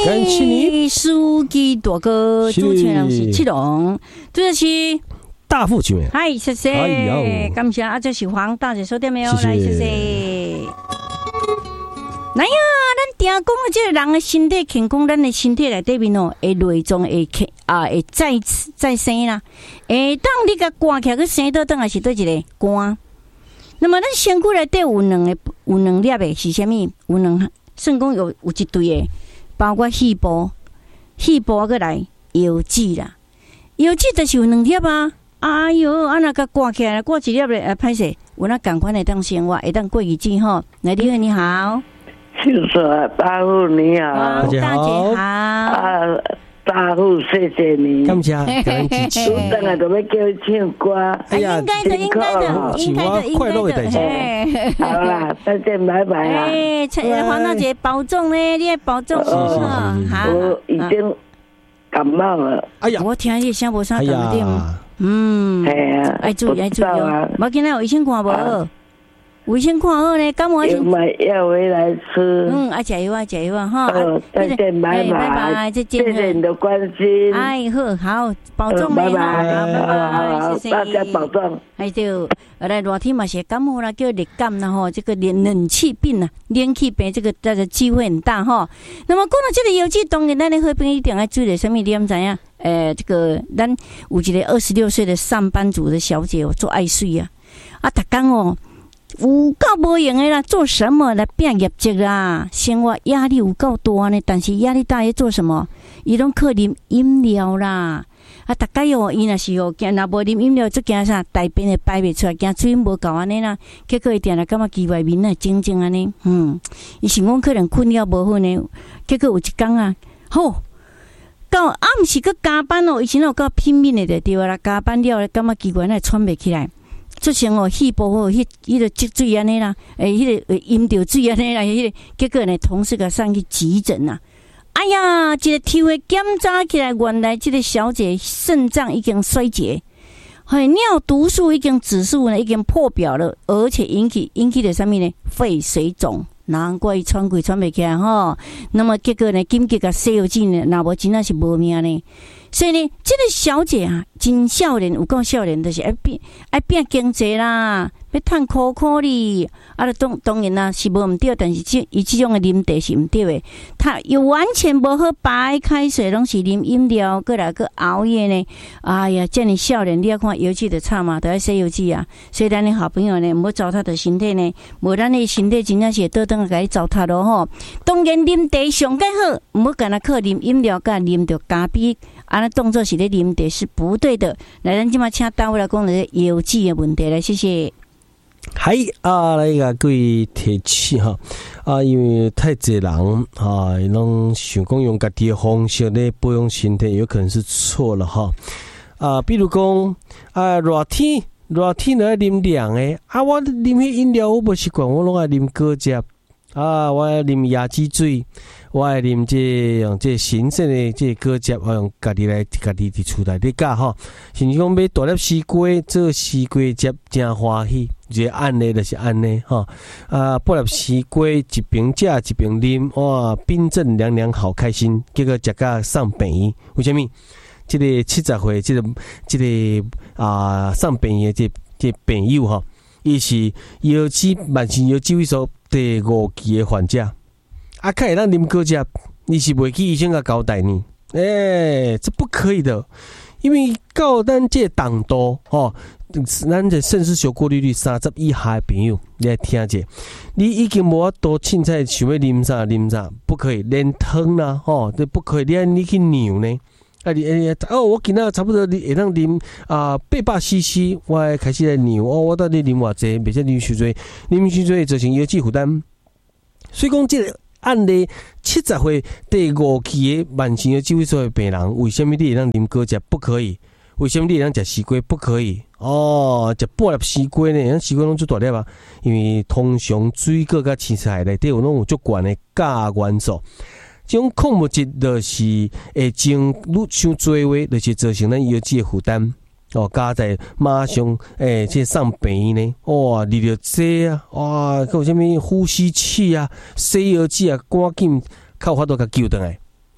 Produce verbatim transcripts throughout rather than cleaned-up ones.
感谢你， 书记大哥，主持人是七龙，这是大富群。 嗨，谢谢，哎、感谢啊，这是黄大姐收点没有？来，谢谢。来呀，咱定讲啊，这个人的身体健康，咱的身体内底面哦，会内脏会啊会再再生啦。诶，当你甲刮起来，佮生倒转来是对一个刮。那么咱身躯内底有两个有两粒的是啥物？有两算讲有有一对的，包括细胞、细胞过来腰子啦，腰子就是有两粒啊。哎哟，啊那个刮起来，刮一粒咧，歹势，有那赶快来当生活，会当过日子吼。来，你好，你好。 就是说，大户你好， 大姐好， 啊，大户谢谢你， 感谢，感谢。 我等下都要叫唱歌， 哎呀，应该的，应该的，应该的，应该的。 好啦，再见，拜拜啦。 哎，黄大姐保重呢，你也保重哦。好， 我已经感冒了。 哎呀， 我听你声无啥淡定，嗯， 哎呀， 爱注意，爱注意哦。我今天有医生看无？卫生看好呢，感冒有买药回来吃。 嗯，啊，加油啊，加油啊，哈！ 哦，再见，拜拜， 拜拜，再见。 谢谢你的关心。 哎，好，好，保重， 拜拜， 拜拜，谢谢大家保重。 哎对，来热天嘛是感冒啦，叫热感啦吼，这个冷冷气病啊，冷气病这个这个机会很大哈。那么讲到这个药剂，当然咱的好朋友一定要注意什么？你们知影？呃，这个咱有一个二十六岁的上班族的小姐哦，做爱睡啊，啊，逐工哦。有够无用的啦，做什么来变业绩啦？生活压力有够大呢，但是压力大要做什么？伊拢靠啉饮料啦。啊，大概哦，伊若是哦，惊若无啉饮料，则惊啥？大便会排袂出来，惊水无够安尼啦。结果伊定来感觉奇怪，面啊整整安尼，嗯，伊想讲可能困了无好呢。结果有一工啊，吼，到暗时佮加班哦，以前有够拼命的就对啦，加班了感觉奇怪，那喘袂起来。出现哦，细胞哦，迄迄个积水安尼啦，诶，迄个饮着水安尼啦，迄个结果呢，同事甲上去急诊啦。哎呀，一个体位检查起来，原来这个小姐肾脏已经衰竭，嘿，尿毒素已经指数呢已经破表了，而且引起引起的什么呢？肺水肿。难怪伊喘气喘袂起来吼。那么结果呢，紧急甲西药剂呢，若无真正是无命呢。所以呢，这个小姐啊，真少年，有够少年，就是爱变爱变经济啦，要赚苦苦哩。啊，当当然啦，是无毋对，但是这伊这种的啉茶是毋对的。他又完全无喝白开水，拢是啉饮料，过来个熬夜呢。哎呀，这样少年，你要看油剂的差嘛，都要洗油剂啊。所以咱的好朋友呢，唔好糟蹋的身体呢，无咱的身体真正是倒转来糟蹋咯吼。当然啉茶上介好，唔好干那靠啉饮料，甲啉着咖啡。啊，那动作是咧啉茶是不对的。来，咱今麦请大卫来讲咧药剂的问题来，谢谢。 嗨啊，来个各位提起哈啊，因为太济人啊，拢想讲用家己的方式咧保养身体，有可能是错了哈啊。比如讲啊，热天热天来啉凉的啊，我啉迄饮料我无习惯，我拢爱啉果汁啊，我爱啉椰子水。我爱啉这用这新鲜的这果汁，我用家己来家己伫厝内底教吼。甚至讲买大粒西瓜做西瓜汁，真欢喜。这安尼就是安尼吼啊，半粒西瓜一边食一边啉，哇，冰镇凉凉好开心。结果食甲送病院，为什么？这个七十岁，这个这个啊送病院的这这朋友吼，伊是腰肌慢性腰肌萎缩第五期的患者。啊，看会当啉果汁，你是袂去医生甲交代呢？诶、欸，这不可以的，因为到咱这档度吼，咱这肾丝球过滤率三十以下的朋友，你来听者，你已经无法度凊彩想要啉啥啉啥，不可以连汤啦，吼，这不可以，你安你去尿呢？啊，你诶哦，我今仔差不多会当啉啊八百 C C， 我开始来尿哦，我到底啉偌济，袂使啉伤济，啉伤济造成腰肌负担，所以讲这个。按例七十岁第五期的慢性的肌萎缩的病人，为什么你会当啉果汁不可以？为什么你会当食西瓜不可以？哦，食半粒西瓜呢？西瓜拢做大粒啊，因为通常水果甲青菜内底有拢有足悬的钾元素，这种矿物质就是会增愈伤多话，就是造成咱腰肌的负担。哦，加在马上诶，这上病呢，哇，你着这啊，哇，有啥物呼吸器啊、洗药剂啊，赶紧靠法度甲救倒来。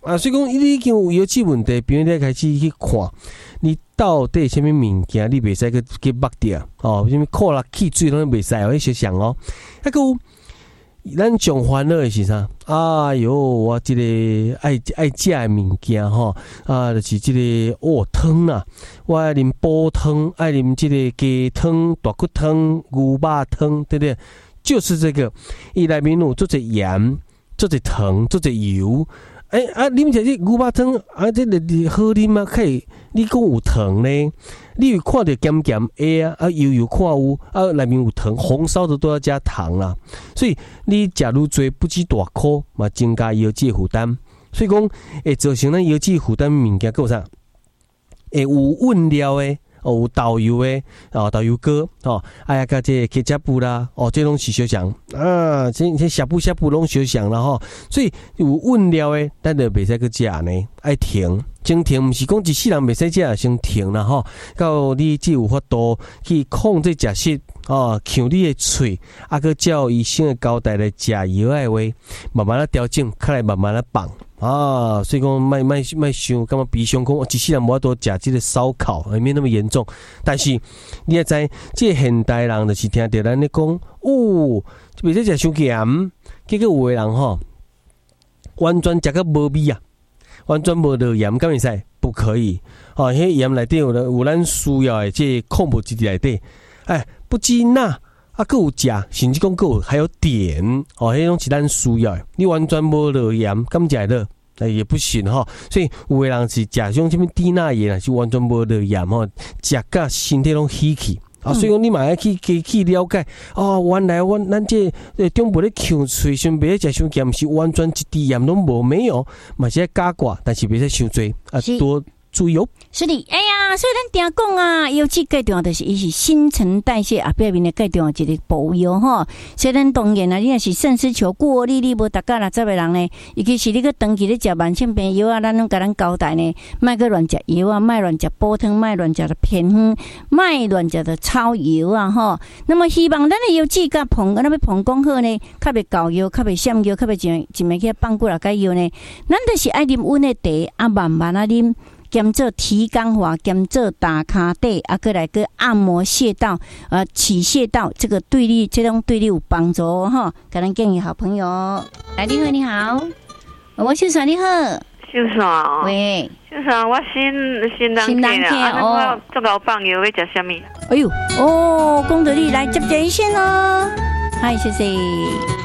啊，所以讲你已经有腰子问题，别人开始去看，你到底什么物件你袂使去去剥掉哦，什么苦辣气水拢袂使，我想想哦，还有。咱上烦恼的是啥？哎哟，我这个爱爱食的物件吼，啊，就是这个哦汤啊，我爱啉煲汤，爱啉这个鸡汤、大骨汤、牛肉汤，对不对？就是这个，伊内面有做者盐，做者糖，做者油。哎、欸、啊，啉者这牛肉汤啊，这个好啉啊，可以。你讲有糖呢？你有看到咸咸的啊，啊油油看有啊，内面有糖，红烧的都要加糖啦。所以你食愈多，不止大颗，嘛增加腰子负担。所以讲会造成咱腰子负担物件，有啥？会有混料的。哦，有豆油诶，哦，豆油糕，哦，哎呀，甲这ketchup布啦，哦，这拢是小肠啊，这这呷哺呷哺拢小肠啦吼，所以有混料诶，咱就袂使去食呢，爱停，先停，毋是讲一世人袂使食，先停啦吼，到你只有法度去控制食食，哦，呛你诶喙，啊，佮照医生诶交代来食药诶话，慢慢啊调整，较来慢慢啊放。啊，所以讲卖卖卖想，感觉比上讲，一世人无法度食这个烧烤，还没那么严重。但是你也知，这个现代人就是听到咱咧讲，哦，袂使食伤咸，结果有的人吼，完全食个无味啊，完全无落盐，敢会使？不可以。哦，迄盐内底有有咱需要的这矿物质内底，哎，不止钠。啊，佮有食，甚至讲佮有还有碘，哦，迄种是咱需要的。你完全无落盐，敢食得？哎，也不行吼。所以有的人是食种什么低钠盐啊，是完全无落盐吼，食甲身体拢稀去。啊，所以讲你嘛要去去去了解，哦，原来阮咱这中部咧呛喙，先别食伤咸，是完全一滴盐拢无，没有，嘛是加寡，但是别使伤多，啊多。注意哦， 是的，哎呀，所以咱定讲啊，尤其最重要就是伊是新陈代谢啊，表面的最重要一个保养吼。所以咱当然啊，你若是肾丝球过滤，你无达到六十个人呢，尤其是你个长期咧食慢性病药啊，咱拢甲咱交代呢，莫去乱食药啊，莫乱食补汤，莫乱食的偏方，莫乱食的超油啊吼。那么希望咱的油脂甲膨，咱要膨讲好呢，较袂高油，较袂闪油，较袂一一枚去放几啊个药呢，咱就是爱啉温的茶啊，慢慢啊啉。兼做提肛法，兼做打卡底，啊，过来个按摩穴道，呃，起穴道，这个对你这种对你有帮助哦，哈。给咱建议好朋友，来，你好，你好，我秀爽，你好， 秀爽， 喂， 秀爽，我新新人新人客哦，做老放油要食什么？ 哎呦，哦，功德力来接接一线哦，嗨，谢谢。